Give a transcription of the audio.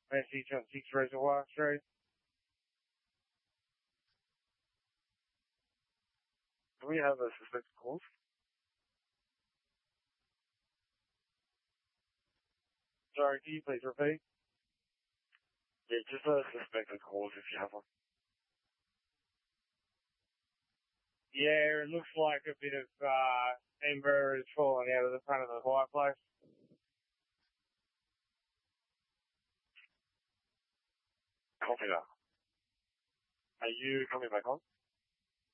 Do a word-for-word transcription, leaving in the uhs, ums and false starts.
Message on six Reservoir Street. Do we have a suspected call? Sorry, can you please repeat? Yeah, just a suspected call if you have one. Yeah, it looks like a bit of uh, ember is falling out of the front of the fireplace. Copy that. Are you coming back on?